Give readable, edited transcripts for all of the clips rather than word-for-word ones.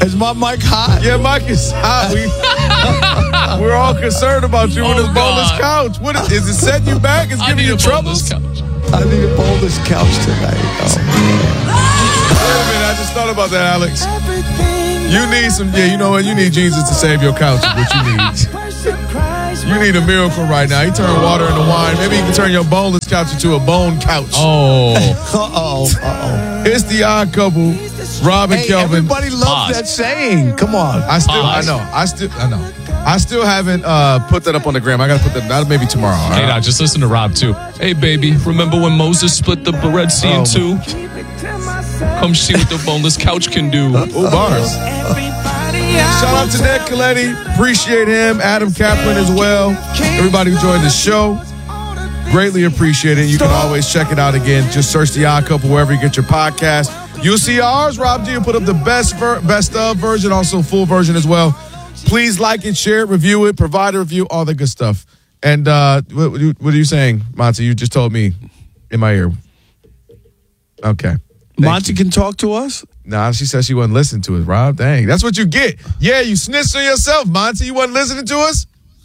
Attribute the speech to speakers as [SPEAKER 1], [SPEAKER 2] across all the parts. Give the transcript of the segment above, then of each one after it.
[SPEAKER 1] Is my mic hot?
[SPEAKER 2] Yeah, Mike is hot. We're all concerned about you with this boneless couch. What is it setting you back? It's giving you troubles?
[SPEAKER 1] I need a boneless couch tonight. Oh,
[SPEAKER 2] Wait a minute, I just thought about that, Alex. You need some, you know what? You need Jesus to save your couch is what you need. You need a miracle right now. He turned water into wine. Maybe he can turn your boneless couch into a bone couch.
[SPEAKER 3] Oh.
[SPEAKER 1] Uh-oh.
[SPEAKER 2] It's the Odd Couple. Rob and Kelvin.
[SPEAKER 1] Everybody loves that saying. Come on.
[SPEAKER 2] I still haven't put that up on the gram. I got to put that maybe tomorrow.
[SPEAKER 3] Hey, now just listen to Rob too. Hey, baby, remember when Moses split the Red Sea in two? Come see what the boneless couch can do.
[SPEAKER 2] Ooh, bars. Shout out to Ned Coletti. Appreciate him. Adam Kaplan as well. Everybody who joined the show. Greatly appreciate it. You can always check it out again. Just search The Odd Couple wherever you get your podcast. You'll see ours. Rob G will put up the best of version, also full version as well. Please like it, share it, review it, provide a review, all the good stuff. And what are you saying, Monty? You just told me in my ear. Okay.
[SPEAKER 1] Monty can talk to us?
[SPEAKER 2] Nah, she said she wasn't listening to us, Rob. Dang, that's what you get. Yeah, you snitched on yourself, Monty. You wasn't listening to us?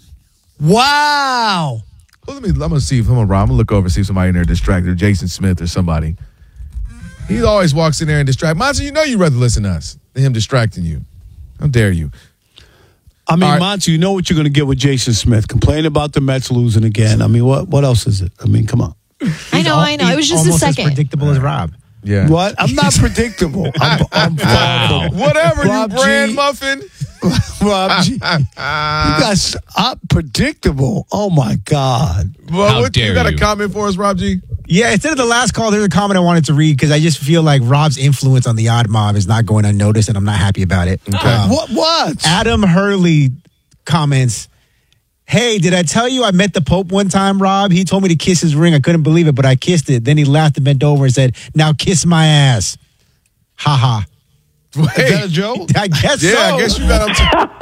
[SPEAKER 1] Wow.
[SPEAKER 2] Well, I'm going to see if I'm going to look over and see if somebody in there distracted, Jason Smith or somebody. He always walks in there and distracts. Monty, you know you'd rather listen to us than him distracting you. How dare you?
[SPEAKER 1] I mean, Monty, you know what you're going to get with Jason Smith. Complain about the Mets losing again. I mean, what else is it? I mean, come on.
[SPEAKER 4] I know. It was just a second.
[SPEAKER 5] As predictable as Rob.
[SPEAKER 2] Yeah.
[SPEAKER 1] What? I'm not predictable. I'm
[SPEAKER 3] Wow.
[SPEAKER 2] Whatever,
[SPEAKER 1] Rob
[SPEAKER 2] you brand
[SPEAKER 1] G.
[SPEAKER 2] muffin.
[SPEAKER 1] Rob G. You guys are predictable. Oh, my God.
[SPEAKER 2] Well,
[SPEAKER 3] How
[SPEAKER 2] you
[SPEAKER 3] dare
[SPEAKER 2] got a
[SPEAKER 3] you.
[SPEAKER 2] comment for us, Rob G?
[SPEAKER 5] Yeah, instead of the last call, there's a comment I wanted to read because I just feel like Rob's influence on the Odd Mob is not going unnoticed, and I'm not happy about it.
[SPEAKER 1] What?
[SPEAKER 5] Adam Hurley comments, "Hey, did I tell you I met the Pope one time, Rob? He told me to kiss his ring. I couldn't believe it, but I kissed it. Then he laughed and bent over and said, 'Now kiss my ass.' Ha ha."
[SPEAKER 1] Is that a joke?
[SPEAKER 5] I guess so.
[SPEAKER 2] Yeah, I guess you got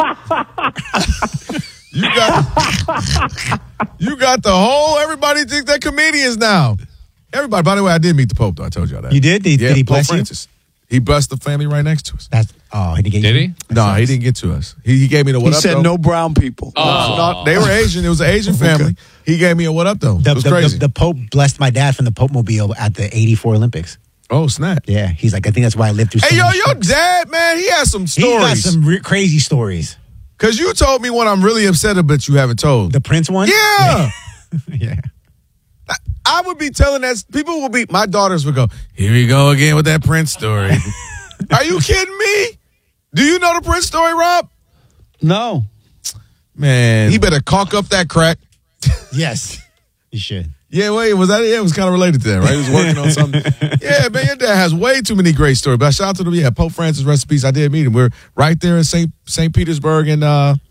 [SPEAKER 2] you got the whole, everybody think they're comedians now. Everybody, by the way, I did meet the Pope, though. I told y'all that.
[SPEAKER 5] You did? Did he
[SPEAKER 2] Pope
[SPEAKER 5] bless you?
[SPEAKER 2] Francis. He blessed the family right next to us.
[SPEAKER 5] He didn't get
[SPEAKER 3] Did
[SPEAKER 5] you?
[SPEAKER 3] he?
[SPEAKER 2] No, he didn't get to us. He gave me the what
[SPEAKER 1] He
[SPEAKER 2] up,
[SPEAKER 1] said
[SPEAKER 2] though.
[SPEAKER 1] no brown people.
[SPEAKER 2] No, they were Asian. It was an Asian family. He gave me a what up, though. It was crazy.
[SPEAKER 5] The Pope blessed my dad from the Pope Mobile at the 84 Olympics.
[SPEAKER 2] Oh, snap.
[SPEAKER 5] Yeah, he's like, I think that's why I lived through
[SPEAKER 2] Hey,
[SPEAKER 5] so many
[SPEAKER 2] your
[SPEAKER 5] strokes.
[SPEAKER 2] dad, man, he has some
[SPEAKER 5] He
[SPEAKER 2] stories.
[SPEAKER 5] got some crazy stories.
[SPEAKER 2] Because you told me one I'm really upset about you haven't told.
[SPEAKER 5] The Prince one?
[SPEAKER 2] Yeah.
[SPEAKER 5] Yeah.
[SPEAKER 2] I would be telling that. People would be, my daughters would go, here we go again with that Prince story. Are you kidding me? Do you know the Prince story, Rob?
[SPEAKER 1] No.
[SPEAKER 2] Man. He better caulk up that crack.
[SPEAKER 5] Yes, you should.
[SPEAKER 2] Yeah, wait, was that it? Yeah, it was kind of related to that, right? He was working on something. Yeah, man, your dad has way too many great stories. But shout out to them. Yeah, Pope Francis, rest in peace. I did meet him. We're right there in St. Petersburg in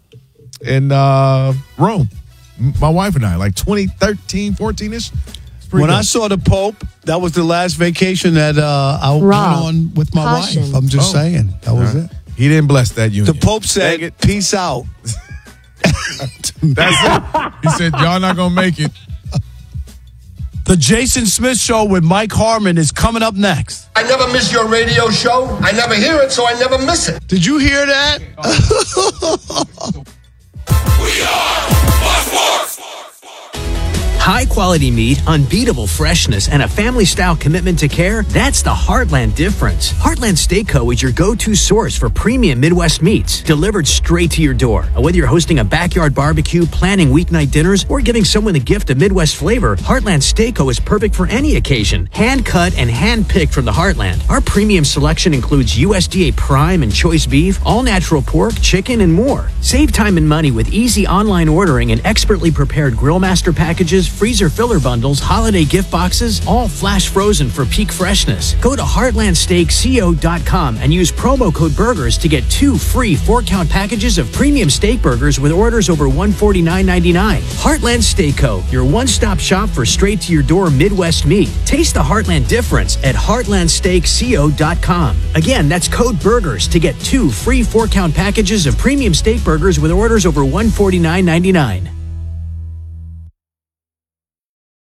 [SPEAKER 2] Rome. My wife and I, like 2013, 14-ish.
[SPEAKER 1] When I saw the Pope, that was the last vacation that I went
[SPEAKER 4] Rob,
[SPEAKER 1] on with my
[SPEAKER 4] caution.
[SPEAKER 1] wife. I'm just saying. That was it.
[SPEAKER 2] He didn't bless that union.
[SPEAKER 1] The Pope said, peace out.
[SPEAKER 2] That's it. He said, y'all not going to make it.
[SPEAKER 1] The Jason Smith Show with Mike Harmon is coming up next.
[SPEAKER 6] I never miss your radio show. I never hear it, so I never miss it.
[SPEAKER 1] Did you hear that?
[SPEAKER 7] High quality meat, unbeatable freshness, and a family style commitment to care. That's the Heartland difference. Heartland Steak Co. is your go-to source for premium Midwest meats delivered straight to your door. Whether you're hosting a backyard barbecue, planning weeknight dinners, or giving someone the gift of Midwest flavor, Heartland Steak Co. is perfect for any occasion. Hand cut and hand picked from the Heartland. Our premium selection includes USDA prime and choice beef, all natural pork, chicken, and more. Save time and money with easy online ordering and expertly prepared grill master packages, freezer filler bundles, holiday gift boxes, all flash frozen for peak freshness. Go to heartlandsteakco.com and use promo code BURGERS to get 2 free 4-count packages of premium steak burgers with orders over $149.99. Heartland Steak Co., your one-stop shop for straight-to-your-door Midwest meat. Taste the Heartland difference at heartlandsteakco.com. Again, that's code BURGERS to get 2 free 4-count packages of premium steak burgers with orders over $149.99.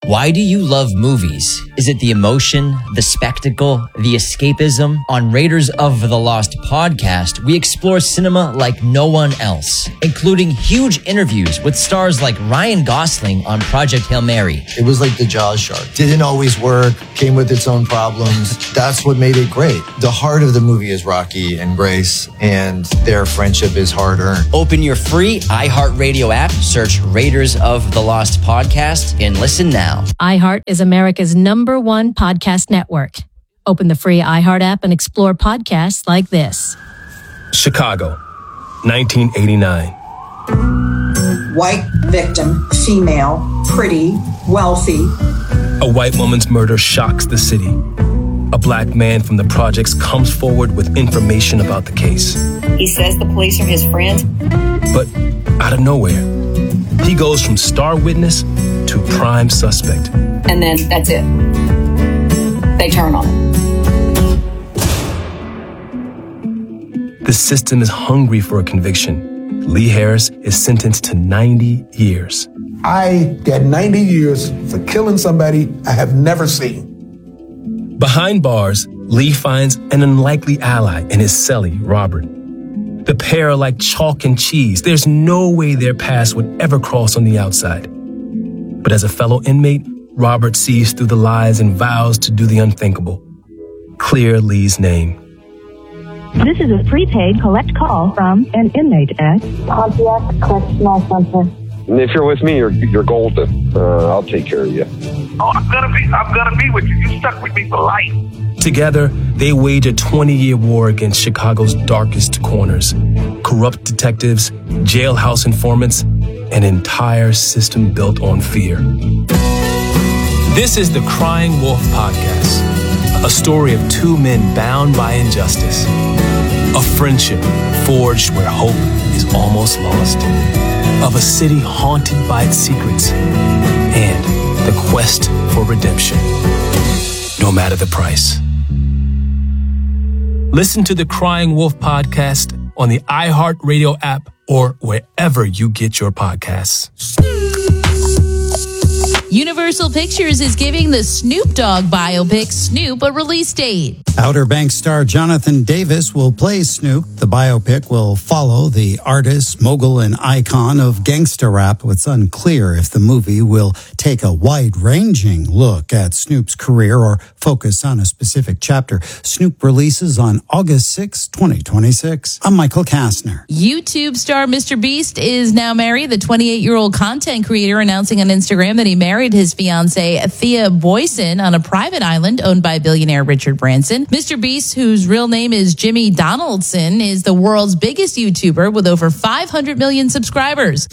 [SPEAKER 8] Why do you love movies? Is it the emotion, the spectacle, the escapism? On Raiders of the Lost podcast, we explore cinema like no one else, including huge interviews with stars like Ryan Gosling on Project Hail Mary.
[SPEAKER 9] It was like the Jaws shark. Didn't always work, came with its own problems. That's what made it great. The heart of the movie is Rocky and Grace, and their friendship is hard-earned.
[SPEAKER 8] Open your free iHeartRadio app, search Raiders of the Lost podcast, and listen now.
[SPEAKER 10] iHeart is America's #1 podcast network. Open the free iHeart app and explore podcasts like this.
[SPEAKER 11] Chicago, 1989.
[SPEAKER 12] White victim, female, pretty, wealthy.
[SPEAKER 11] A white woman's murder shocks the city. A black man from the projects comes forward with information about the case.
[SPEAKER 13] He says the police are his friends.
[SPEAKER 11] But out of nowhere, he goes from star witness to prime suspect.
[SPEAKER 13] And then that's it. They turn on him.
[SPEAKER 11] The system is hungry for a conviction. Lee Harris is sentenced to 90 years.
[SPEAKER 14] I got 90 years for killing somebody I have never seen.
[SPEAKER 11] Behind bars, Lee finds an unlikely ally in his cellie, Robert. The pair are like chalk and cheese. There's no way their paths would ever cross on the outside. But as a fellow inmate, Robert sees through the lies and vows to do the unthinkable. Clear Lee's name.
[SPEAKER 15] This is a prepaid collect call from an inmate at Pontiac Correctional Center.
[SPEAKER 16] If you're with me, you're golden. I'll take care of you.
[SPEAKER 17] Oh, I'm gonna be with you. You stuck with me for life.
[SPEAKER 11] Together, they wage a 20-year war against Chicago's darkest corners. Corrupt detectives, jailhouse informants, an entire system built on fear. This is the Crying Wolf Podcast, a story of two men bound by injustice, a friendship forged where hope is almost lost, of a city haunted by its secrets, and the quest for redemption, no matter the price. Listen to the Crying Wolf Podcast on the iHeartRadio app or wherever you get your podcasts.
[SPEAKER 18] Universal Pictures is giving the Snoop Dogg biopic Snoop a release date.
[SPEAKER 19] Outer Banks star Jonathan Davis will play Snoop. The biopic will follow the artist, mogul, and icon of gangsta rap. It's unclear if the movie will take a wide-ranging look at Snoop's career or focus on a specific chapter. Snoop releases on August 6, 2026. I'm Michael Kastner.
[SPEAKER 18] YouTube star Mr. Beast is now married. The 28-year-old content creator announcing on Instagram that he married his fiancée, Thea Boyson, on a private island owned by billionaire Richard Branson. Mr. Beast, whose real name is Jimmy Donaldson, is the world's biggest YouTuber with over 500 million subscribers.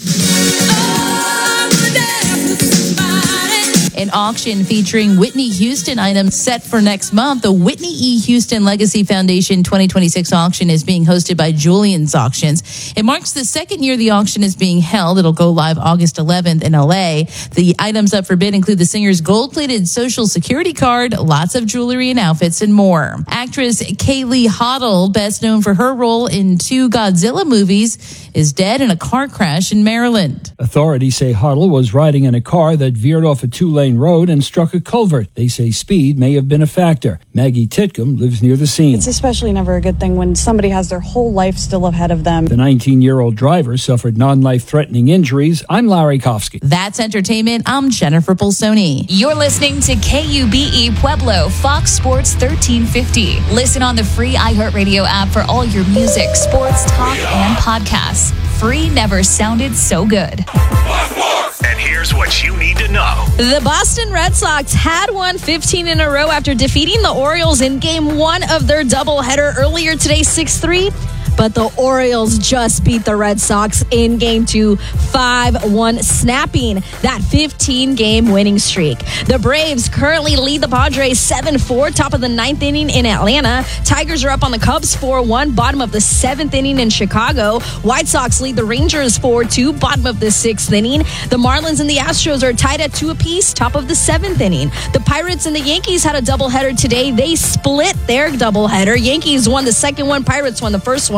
[SPEAKER 18] An auction featuring Whitney Houston items set for next month. The Whitney E. Houston Legacy Foundation 2026 auction is being hosted by Julian's Auctions. It marks the second year the auction is being held. It'll go live August 11th in LA. The items up for bid include the singer's gold-plated Social Security card, lots of jewelry and outfits, and more. Actress Kaylee Hoddle, best known for her role in 2 Godzilla movies, is dead in a car crash in Maryland.
[SPEAKER 20] Authorities say Hoddle was riding in a car that veered off a 2-lane road and struck a culvert. They say speed may have been a factor. Maggie Titcomb lives near the scene.
[SPEAKER 21] It's especially never a good thing when somebody has their whole life still ahead of them.
[SPEAKER 20] The 19-year-old driver suffered non-life-threatening injuries. I'm Larry Kofsky.
[SPEAKER 18] That's entertainment. I'm Jennifer Pulsoni.
[SPEAKER 22] You're listening to KUBE Pueblo, Fox Sports 1350. Listen on the free iHeartRadio app for all your music, sports, talk, and podcasts. Free never sounded so good.
[SPEAKER 23] And here's what you need to know.
[SPEAKER 4] The Boston Red Sox had won 15 in a row after defeating the Orioles in Game 1 of their doubleheader earlier today, 6-3. But the Orioles just beat the Red Sox in Game 2, 5-1, snapping that 15-game winning streak. The Braves currently lead the Padres 7-4, top of the 9th inning in Atlanta. Tigers are up on the Cubs 4-1, bottom of the 7th inning in Chicago. White Sox lead the Rangers 4-2, bottom of the 6th inning. The Marlins and the Astros are tied at 2 apiece, top of the 7th inning. The Pirates and the Yankees had a doubleheader today. They split their doubleheader. Yankees won the second one, Pirates won the first one.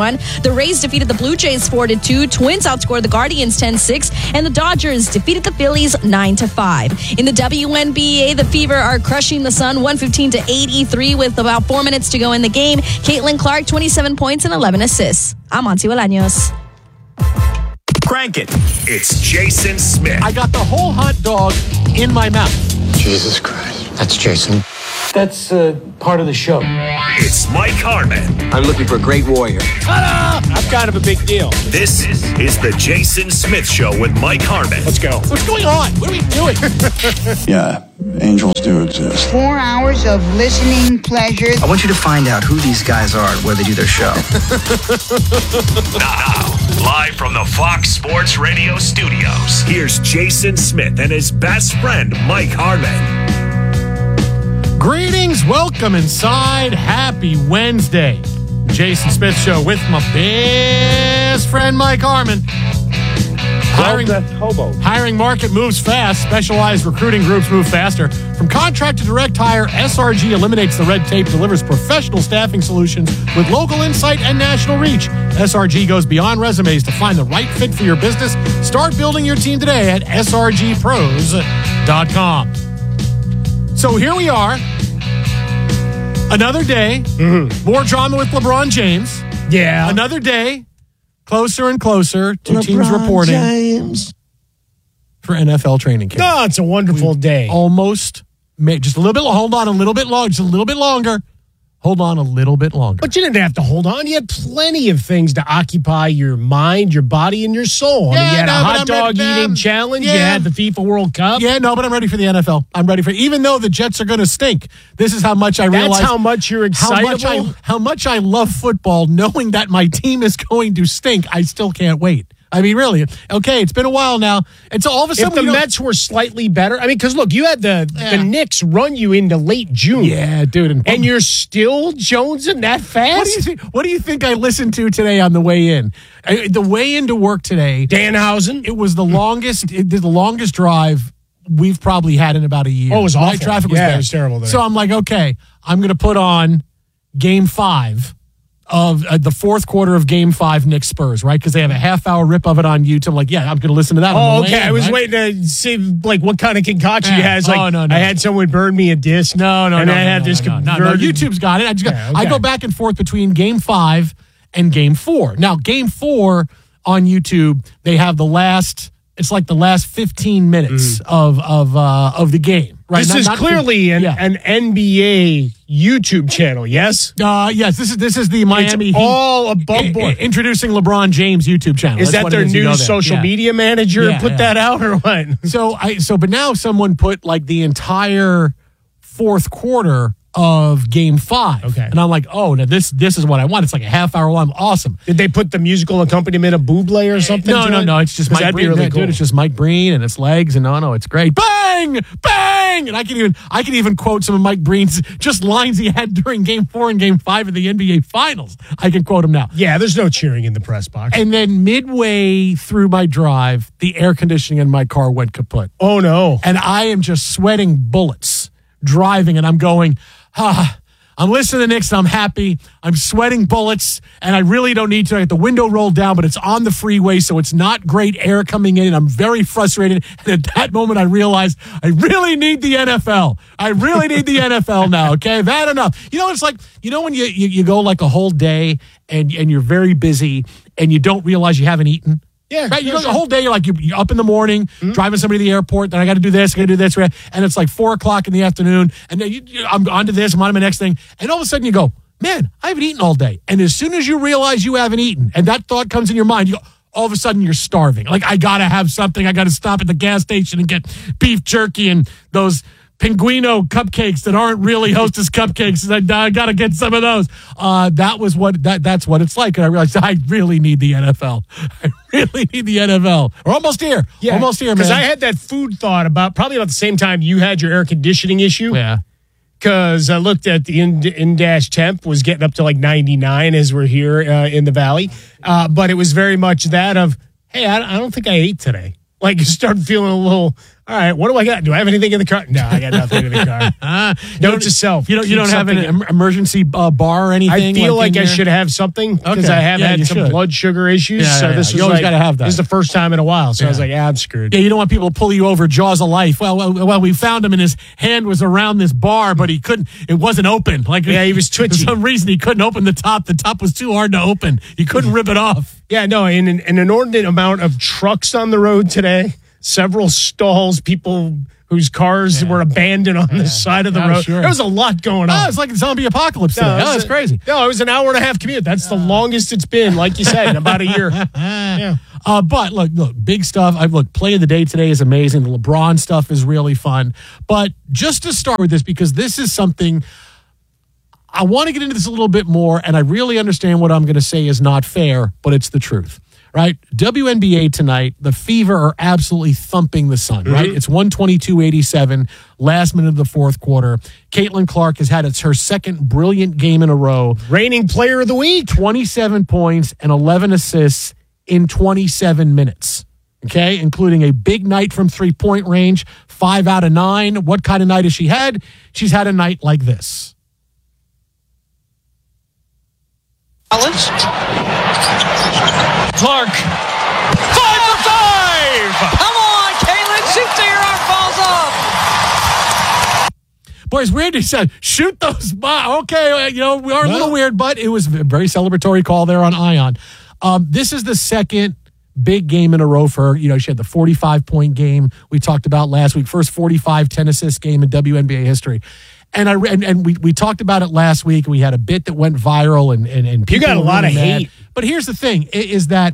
[SPEAKER 4] 6-1. The Rays defeated the Blue Jays 4-2. Twins outscored the Guardians 10-6. And the Dodgers defeated the Phillies 9-5. In the WNBA, the Fever are crushing the Sun 115-83 with about 4 minutes to go in the game. Caitlin Clark, 27 points and 11 assists. I'm Monty Bolaños.
[SPEAKER 23] Crank it. It's Jason Smith.
[SPEAKER 2] I got the whole hot dog in my mouth.
[SPEAKER 3] Jesus Christ. That's Jason.
[SPEAKER 2] That's part of the show.
[SPEAKER 23] It's Mike Harmon.
[SPEAKER 3] I'm looking for a great warrior.
[SPEAKER 2] Ta-da! I'm kind of a big deal.
[SPEAKER 23] This is the Jason Smith Show with Mike Harmon.
[SPEAKER 2] Let's go. What's going on? What are we doing?
[SPEAKER 5] Yeah, angels do exist.
[SPEAKER 24] 4 hours of listening pleasure.
[SPEAKER 3] I want you to find out who these guys are and where they do their show.
[SPEAKER 23] Now, live from the Fox Sports Radio studios, here's Jason Smith and his best friend, Mike Harmon.
[SPEAKER 2] Greetings, welcome inside. Happy Wednesday. Jason Smith Show with my best friend, Mike Harmon. Hiring market moves fast. Specialized recruiting groups move faster. From contract to direct hire, SRG eliminates the red tape, delivers professional staffing solutions with local insight and national reach. SRG goes beyond resumes to find the right fit for your business. Start building your team today at srgpros.com. So here we are. Another day. More drama with LeBron James.
[SPEAKER 25] Yeah.
[SPEAKER 2] Another day. Closer and closer to teams reporting for NFL training camp.
[SPEAKER 25] Oh, it's a wonderful day.
[SPEAKER 2] Almost made. Just a little bit. Hold on a little bit longer. Just a little bit longer. Hold on a little bit longer.
[SPEAKER 25] But you didn't have to hold on. You had plenty of things to occupy your mind, your body, and your soul.
[SPEAKER 2] Yeah,
[SPEAKER 25] I mean, you had a hot dog
[SPEAKER 2] ready,
[SPEAKER 25] eating challenge.
[SPEAKER 2] Yeah.
[SPEAKER 25] You had the FIFA World Cup.
[SPEAKER 2] Yeah, no, but I'm ready for the NFL. I'm ready for even though the Jets are going to stink. This is how much I realize.
[SPEAKER 25] That's how much you're excitable.
[SPEAKER 2] How much I love football, knowing that my team is going to stink. I still can't wait. I mean, really. Okay, it's been a while now. It's all of a sudden.
[SPEAKER 25] If the Mets were slightly better, I mean, because look, you had the Knicks run you into late June.
[SPEAKER 2] Yeah, dude,
[SPEAKER 25] and you're still jonesing that fast.
[SPEAKER 2] What do you think I listened to today on the way in? The way into work today,
[SPEAKER 25] Danhausen.
[SPEAKER 2] It was the longest. It did the longest drive we've probably had in about a year.
[SPEAKER 25] Oh, it was awful.
[SPEAKER 2] Traffic was bad.
[SPEAKER 25] It was terrible there.
[SPEAKER 2] So I'm like, okay, I'm going to put on Game 5. Of the fourth quarter of Game 5 Knicks Spurs, right? Because they have a half-hour rip of it on YouTube. I'm like, yeah, I'm going to listen to that.
[SPEAKER 25] Oh, okay. I was waiting to see like what kind of concoction he has. Like,
[SPEAKER 2] no.
[SPEAKER 25] I had someone burn me a disc.
[SPEAKER 2] No. YouTube's got it.
[SPEAKER 25] Okay.
[SPEAKER 2] I go back and forth between Game 5 and Game 4. Now, Game 4 on YouTube, they have the last. It's like the last 15 minutes of the game. Right?
[SPEAKER 25] This is clearly an NBA YouTube channel, yes?
[SPEAKER 2] Yes, this is the Miami
[SPEAKER 25] Heat. All above board.
[SPEAKER 2] Introducing LeBron James YouTube channel.
[SPEAKER 25] Is that their new social media manager put that out or what?
[SPEAKER 2] But now someone put like the entire fourth quarter of Game 5.
[SPEAKER 25] Okay.
[SPEAKER 2] And I'm like, oh, now this is what I want. It's like a half hour long. Awesome.
[SPEAKER 25] Did they put the musical accompaniment of Bublé or something?
[SPEAKER 2] No. It's just Mike Breen. Really cool. Dude, it's just Mike Breen and its legs. And no, it's great. Bang! Bang! And I can even quote some of Mike Breen's just lines he had during Game 4 and Game 5 of the NBA Finals. I can quote him now.
[SPEAKER 25] Yeah, there's no cheering in the press box.
[SPEAKER 2] And then midway through my drive, the air conditioning in my car went kaput.
[SPEAKER 25] Oh, no.
[SPEAKER 2] And I am just sweating bullets driving, and I'm going, I'm listening to Knicks and I'm happy. I'm sweating bullets and I really don't need to. I get the window rolled down, but it's on the freeway, so it's not great air coming in, and I'm very frustrated. And at that moment, I realized I really need the NFL. I really need the NFL now, okay? Bad enough. You know, it's like, you know when you go like a whole day and you're very busy and you don't realize you haven't eaten?
[SPEAKER 25] Yeah,
[SPEAKER 2] right. You go the whole day. You're like you're up in the morning, driving somebody to the airport. Then I got to do this. I got to do this, and it's like 4:00 in the afternoon. And then I'm on to this. I'm on to my next thing. And all of a sudden, you go, "Man, I haven't eaten all day." And as soon as you realize you haven't eaten, and that thought comes in your mind, you go, all of a sudden you're starving. Like, I got to have something. I got to stop at the gas station and get beef jerky and those Pinguino cupcakes that aren't really Hostess cupcakes. I got to get some of those. That's what it's like. And I realized I really need the NFL. I really need the NFL. We're almost here.
[SPEAKER 25] Yeah,
[SPEAKER 2] almost here, man.
[SPEAKER 25] Because I had that food thought probably about the same time you had your air conditioning issue.
[SPEAKER 2] Yeah.
[SPEAKER 25] Because I looked at the in-dash temp was getting up to like 99 as we're here in the Valley. But it was very much that of, hey, I don't think I ate today. Like, you start feeling a little All right, what do I got? Do I have anything in the car? No, I got nothing in the car. Note to self.
[SPEAKER 2] You don't have an emergency bar or anything?
[SPEAKER 25] I feel like I should have something because I have had some blood sugar issues.
[SPEAKER 2] Yeah,
[SPEAKER 25] so this
[SPEAKER 2] you always got to have that.
[SPEAKER 25] This is the first time in a while. So I was like, I'm screwed.
[SPEAKER 2] Yeah, you don't want people to pull you over, jaws of life. Well, we found him and his hand was around this bar, but he couldn't. It wasn't open.
[SPEAKER 25] He was twitchy.
[SPEAKER 2] For some reason, he couldn't open the top. The top was too hard to open. He couldn't rip it off.
[SPEAKER 25] Yeah, no, and an inordinate amount of trucks on the road today. Several stalls, people whose cars were abandoned on the side of the road.
[SPEAKER 2] Sure.
[SPEAKER 25] There was a lot going on.
[SPEAKER 2] Oh, it's like a zombie apocalypse today. It's crazy.
[SPEAKER 25] No, it was an hour and a half commute. That's the longest it's been, like you said, in about a year. Yeah.
[SPEAKER 2] But look, big stuff. Play of the day today is amazing. The LeBron stuff is really fun. But just to start with this, because this is something I want to get into this a little bit more, and I really understand what I'm going to say is not fair, but it's the truth. Right? WNBA tonight, the Fever are absolutely thumping the Sun, right? It's 122-87, last minute of the fourth quarter. Caitlin Clark has had her second brilliant game in a row.
[SPEAKER 25] Reigning player of the week.
[SPEAKER 2] 27 points and 11 assists in 27 minutes, okay? Including a big night from three-point range, 5 out of 9. What kind of night has she had? She's had a night like this.
[SPEAKER 1] Clark, 5 for 5! Come on, Caitlin, shoot till your arm falls off.
[SPEAKER 2] Boys, weird. He said, shoot those. Okay, we are a little weird, but it was a very celebratory call there on Ion. This is the second big game in a row for her. She had the 45-point game we talked about last week, first 45 10-assist game in WNBA history. And we talked about it last week. We had a bit that went viral, and people
[SPEAKER 25] you got a lot of hate.
[SPEAKER 2] But here's the thing: is that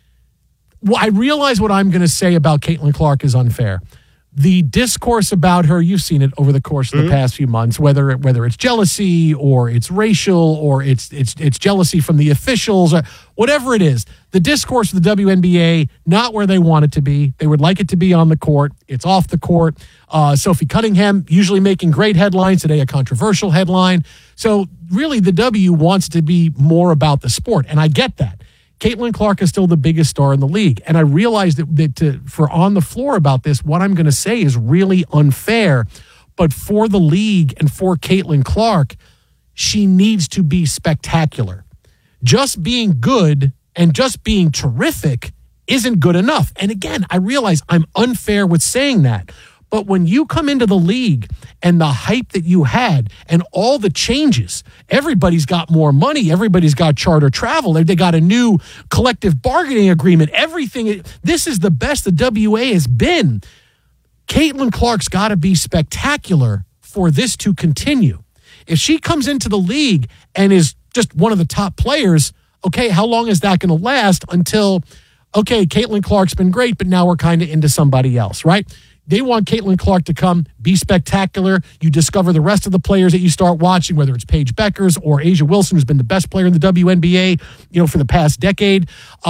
[SPEAKER 2] I realize what I'm going to say about Caitlin Clark is unfair. The discourse about her, you've seen it over the course of the past few months, whether it's jealousy or it's racial or it's jealousy from the officials, or whatever it is. The discourse of the WNBA, not where they want it to be. They would like it to be on the court. It's off the court. Sophie Cunningham usually making great headlines. Today, a controversial headline. So really, the W wants to be more about the sport, and I get that. Caitlin Clark is still the biggest star in the league. And I realize that for on the floor about this, what I'm going to say is really unfair. But for the league and for Caitlin Clark, she needs to be spectacular. Just being good and just being terrific isn't good enough. And again, I realize I'm unfair with saying that. But when you come into the league and the hype that you had and all the changes, everybody's got more money. Everybody's got charter travel. They got a new collective bargaining agreement. Everything. This is the best the WA has been. Caitlin Clark's got to be spectacular for this to continue. If she comes into the league and is just one of the top players, okay, how long is that going to last until, okay, Caitlin Clark's been great, but now we're kind of into somebody else, right? They want Caitlin Clark to come, be spectacular. You discover the rest of the players that you start watching, whether it's Paige Beckers or Asia Wilson, who's been the best player in the WNBA, for the past decade.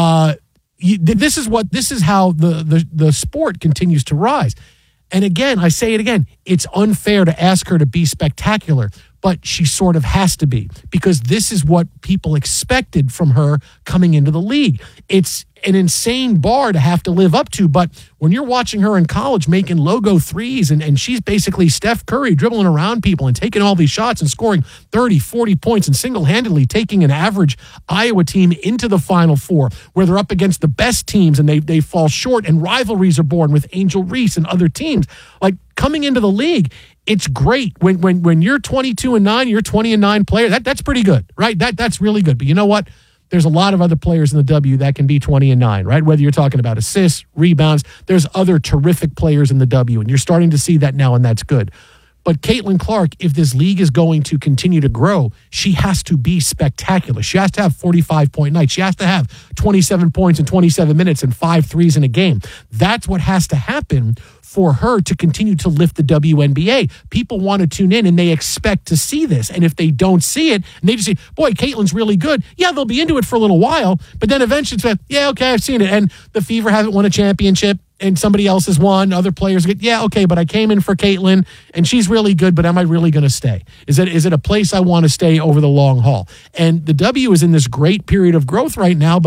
[SPEAKER 2] This is how the sport continues to rise. And again, I say it again, it's unfair to ask her to be spectacular, but she sort of has to be, because this is what people expected from her coming into the league. It's an insane bar to have to live up to, but when you're watching her in college making logo threes and she's basically Steph Curry dribbling around people and taking all these shots and scoring 30, 40 points and single-handedly taking an average Iowa team into the Final Four, where they're up against the best teams and they fall short and rivalries are born with Angel Reese and other teams. Like, coming into the league, it's great when you're 22-9, you're 20-9 player. That's pretty good, right? That's really good. But you know what? There's a lot of other players in the W that can be 20-9, right? Whether you're talking about assists, rebounds, there's other terrific players in the W, and you're starting to see that now, and that's good. But Caitlin Clark, if this league is going to continue to grow, she has to be spectacular. She has to have 45-point nights. She has to have 27 points in 27 minutes and 5 threes in a game. That's what has to happen for her to continue to lift the WNBA. People want to tune in and they expect to see this. And if they don't see it, and they just say, boy, Caitlin's really good. Yeah, they'll be into it for a little while, but then eventually it's like, yeah, okay, I've seen it. And the Fever haven't won a championship and somebody else has won. Other players get, yeah, okay, but I came in for Caitlin and she's really good, but am I really going to stay? Is it a place I want to stay over the long haul? And the W is in this great period of growth right now, but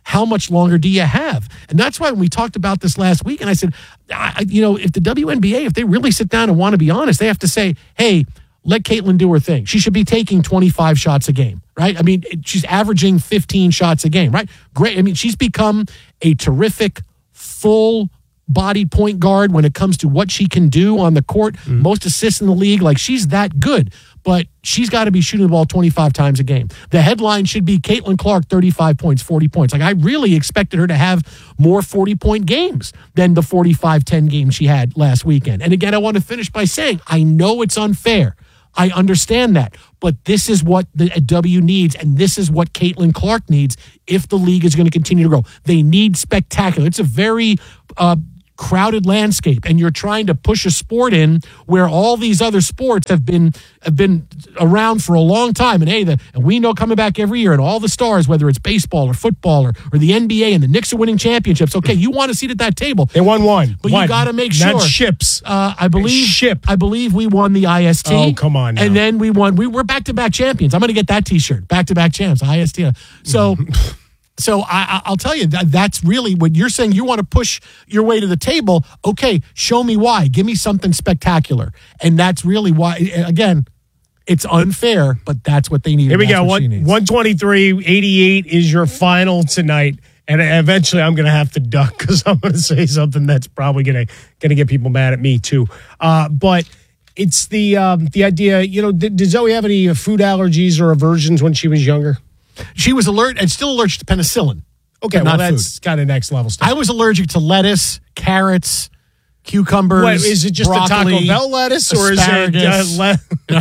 [SPEAKER 2] how much longer do you have? And that's why when we talked about this last week, and I said, if the WNBA, if they really sit down and want to be honest, they have to say, hey, let Caitlin do her thing. She should be taking 25 shots a game, right? I mean, she's averaging 15 shots a game, right? Great. I mean, she's become a terrific full-bodied point guard when it comes to what she can do on the court. Most assists in the league. Like, she's that good. But she's got to be shooting the ball 25 times a game. The headline should be Caitlin Clark, 35 points, 40 points. Like, I really expected her to have more 40-point games than the 45-10 game she had last weekend. And again, I want to finish by saying, I know it's unfair. I understand that. But this is what the W needs, and this is what Caitlin Clark needs if the league is going to continue to grow. They need spectacular. It's a very crowded landscape, and you're trying to push a sport in where all these other sports have been around for a long time. And and we know coming back every year, and all the stars, whether it's baseball or football or the NBA, and the Knicks are winning championships. Okay, you want to sit at that table.
[SPEAKER 25] They won one,
[SPEAKER 2] but you got to make sure.
[SPEAKER 25] Not ships.
[SPEAKER 2] I believe we won the IST.
[SPEAKER 25] Oh, come on now.
[SPEAKER 2] And then we won. We're back-to-back champions. I'm going to get that T-shirt. Back-to-back champs. IST. So I'll tell you, that's really what you're saying. You want to push your way to the table. Okay, show me why. Give me something spectacular. And that's really why, again, it's unfair, but that's what they need.
[SPEAKER 25] Here we go. 123-88 is your final tonight. And eventually I'm going to have to duck because I'm going to say something that's probably going to get people mad at me too. But it's the idea, did Zoe have any food allergies or aversions when she was younger?
[SPEAKER 2] She was still allergic to penicillin.
[SPEAKER 25] Okay, well, that's kind of next level stuff.
[SPEAKER 2] I was allergic to lettuce, carrots, cucumbers.
[SPEAKER 25] Wait, is it just
[SPEAKER 2] broccoli,
[SPEAKER 25] the Taco Bell lettuce,
[SPEAKER 2] asparagus.
[SPEAKER 25] Or is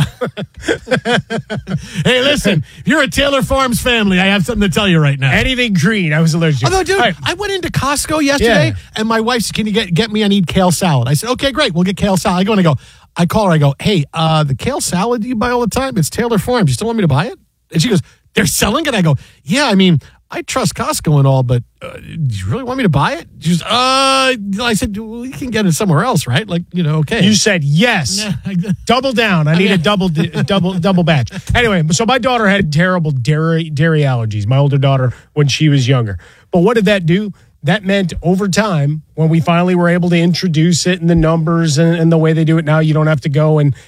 [SPEAKER 2] it? Hey, listen, if you're a Taylor Farms family, I have something to tell you right now.
[SPEAKER 25] Anything green, I was allergic to.
[SPEAKER 2] Although, dude,
[SPEAKER 25] right.
[SPEAKER 2] I went into Costco yesterday, and my wife said, "Can you get me? I need kale salad." I said, "Okay, great, we'll get kale salad." I call her. I go, "Hey, the kale salad you buy all the time, it's Taylor Farms. You still want me to buy it?" And she goes, "They're selling it?" I go, "Yeah, I mean, I trust Costco and all, but do you really want me to buy it?" She goes, I said, well, you can get it somewhere else, right? Okay.
[SPEAKER 25] You said yes. Double down. I need a double batch. Anyway, so my daughter had terrible dairy allergies, my older daughter, when she was younger. But what did that do? That meant over time, when we finally were able to introduce it and the numbers and the way they do it now, you don't have to go and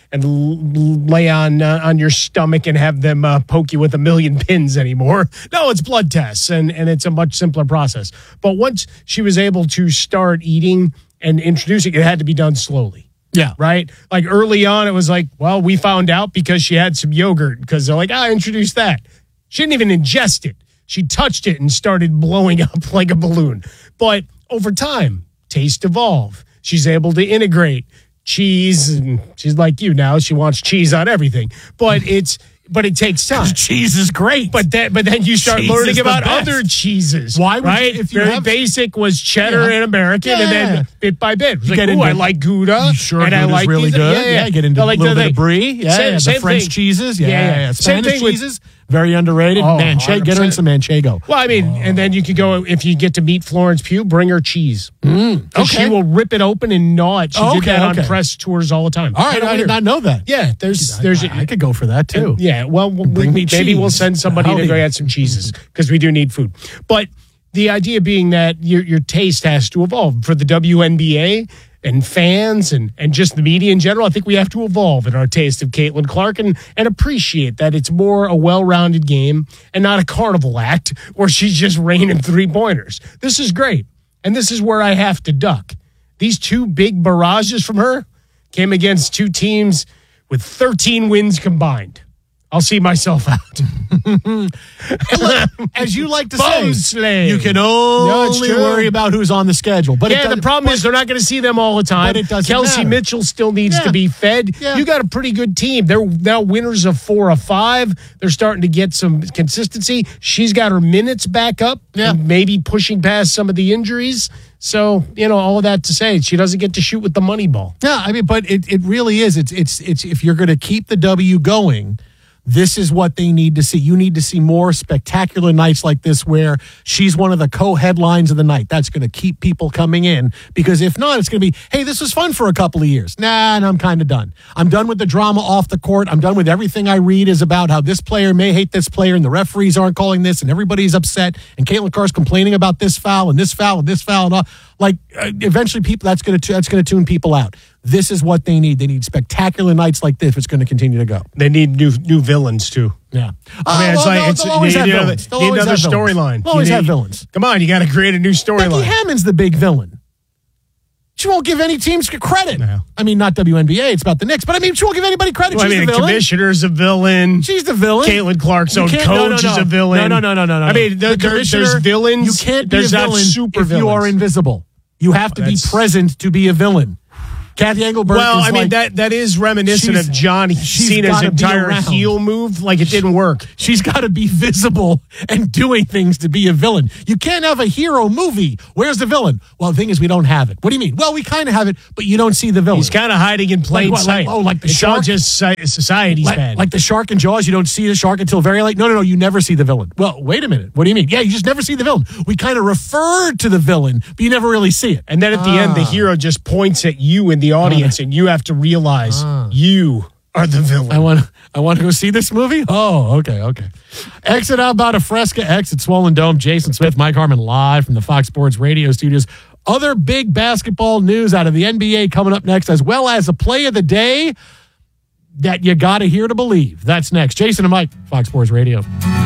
[SPEAKER 25] lay on your stomach and have them poke you with 1,000,000 pins anymore. No, it's blood tests, and it's a much simpler process. But once she was able to start eating and introducing, it had to be done slowly.
[SPEAKER 2] Yeah.
[SPEAKER 25] Right? Like early on, it was like, well, we found out because she had some yogurt because they're like, I introduced that. She didn't even ingest it. She touched it and started blowing up like a balloon. But over time, tastes evolve. She's able to integrate cheese, and she's like you now. She wants cheese on everything. But it takes time.
[SPEAKER 2] Cheese is great.
[SPEAKER 25] But then you start learning about other cheeses.
[SPEAKER 2] Why would
[SPEAKER 25] right?
[SPEAKER 2] if you
[SPEAKER 25] Very basic was cheddar and American, and then bit by bit. It was like, I like Gouda.
[SPEAKER 2] Sure,
[SPEAKER 25] and I
[SPEAKER 2] Gouda's
[SPEAKER 25] like
[SPEAKER 2] really
[SPEAKER 25] these.
[SPEAKER 2] good. Yeah, get into a little bit of brie. Yeah, the French
[SPEAKER 25] thing.
[SPEAKER 2] cheeses.
[SPEAKER 25] Yeah.
[SPEAKER 2] Spanish cheeses. Very underrated.
[SPEAKER 25] Oh,
[SPEAKER 2] Get her in some manchego.
[SPEAKER 25] Well, I mean, and then you could go, if you get to meet Florence Pugh, bring her cheese.
[SPEAKER 2] Okay.
[SPEAKER 25] She will rip it open and gnaw it. She did that on press tours all the time.
[SPEAKER 2] All right, I did not know that.
[SPEAKER 25] Yeah,
[SPEAKER 2] I could go for that too.
[SPEAKER 25] Well, maybe we'll send somebody to go get some cheeses because we do need food. But the idea being that your taste has to evolve for the WNBA and fans and just the media in general. I think we have to evolve in our taste of Caitlin Clark and appreciate that it's more a well-rounded game and not a carnival act where she's just raining three-pointers. This is great. And this is where I have to duck. These two big barrages from her came against two teams with 13 wins combined. I'll see myself out.
[SPEAKER 2] Look, as you like to
[SPEAKER 25] say,
[SPEAKER 2] you can only worry about who's on the schedule. But
[SPEAKER 25] the problem is they're not going to see them all the time.
[SPEAKER 2] But it doesn't
[SPEAKER 25] Kelsey
[SPEAKER 2] matter.
[SPEAKER 25] Mitchell still needs to be fed.
[SPEAKER 2] Yeah.
[SPEAKER 25] You got a pretty good team. They're now winners of 4 of 5. They're starting to get some consistency. She's got her minutes back up, and maybe pushing past some of the injuries. So, all of that to say, she doesn't get to shoot with the money ball.
[SPEAKER 2] Yeah, I mean, but it really is. It's if you're going to keep the W going, This is what they need to see. You need to see more spectacular nights like this where she's one of the co-headlines of the night. That's going to keep people coming in, because if not, it's going to be, hey, this was fun for a couple of years. Nah, and I'm kind of done. I'm done with the drama off the court. I'm done with everything I read is about how this player may hate this player and the referees aren't calling this and everybody's upset and Caitlin Clark's complaining about this foul and this foul and this foul and all. Like, eventually people, that's going to tune people out. This is what they need. They need spectacular nights like this. It's going to continue to go.
[SPEAKER 25] They need new villains too.
[SPEAKER 2] Yeah.
[SPEAKER 25] I mean,
[SPEAKER 2] they'll always have villains.
[SPEAKER 25] Need another storyline.
[SPEAKER 2] They'll always have villains.
[SPEAKER 25] Come on, you got to create a new storyline.
[SPEAKER 2] Becky Hammond's the big villain. She won't give any teams credit.
[SPEAKER 25] No.
[SPEAKER 2] I mean, not WNBA. It's about the Knicks. But I mean, she won't give anybody credit.
[SPEAKER 25] Well,
[SPEAKER 2] She's the villain.
[SPEAKER 25] The commissioner's a villain.
[SPEAKER 2] She's the villain.
[SPEAKER 25] Caitlin Clark's own coach is a villain.
[SPEAKER 2] No.
[SPEAKER 25] I mean, there's villains.
[SPEAKER 2] You can't be
[SPEAKER 25] there's
[SPEAKER 2] a villain
[SPEAKER 25] super
[SPEAKER 2] if
[SPEAKER 25] villains.
[SPEAKER 2] you are invisible. You have to be present to be a villain. Kathy Engelberg.
[SPEAKER 25] Well, I mean, that is reminiscent of John Cena's entire heel move. Like, it didn't work.
[SPEAKER 2] She's got to be visible and doing things to be a villain. You can't have a hero movie. Where's the villain? Well, the thing is, we don't have it. What do you mean? Well, we kind of have it, but you don't see the villain.
[SPEAKER 25] He's kind of hiding in plain sight.
[SPEAKER 2] Like the
[SPEAKER 25] it's
[SPEAKER 2] shark?
[SPEAKER 25] All just society's bad.
[SPEAKER 2] Like the shark in Jaws, you don't see the shark until very late. No, you never see the villain. Well, wait a minute. What do you mean? Yeah, you just never see the villain. We kind of refer to the villain, but you never really see it.
[SPEAKER 25] And then at the end, the hero just points at you in the audience, and you have to realize you are the villain.
[SPEAKER 2] I want to go see this movie? Oh, okay. Exit out about a Fresca, exit Swollen Dome. Jason Smith, Mike Harmon live from the Fox Sports Radio studios. Other big basketball news out of the NBA coming up next, as well as a play of the day that you got to hear to believe. That's next. Jason and Mike, Fox Sports Radio.